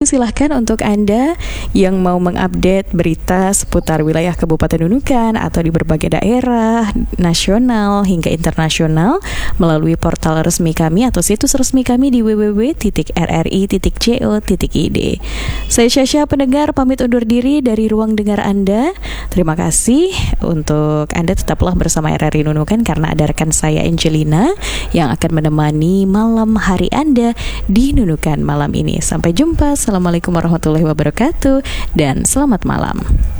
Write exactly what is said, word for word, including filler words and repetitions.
silahkan untuk Anda yang mau mengupdate berita seputar wilayah Kabupaten Nunukan atau di berbagai daerah, nasional hingga internasional melalui portal resmi kami atau situs resmi kami di w w w titik r r i titik co titik i d. Saya Syasha pendengar pamit undur diri dari ruang dengar Anda. Terima kasih untuk Anda, tetaplah bersama R R I Nunukan karena ada rekan saya Angelina yang akan menemani malam hari Anda di Nunukan malam ini. Sampai jumpa. Assalamualaikum warahmatullahi wabarakatuh dan selamat malam.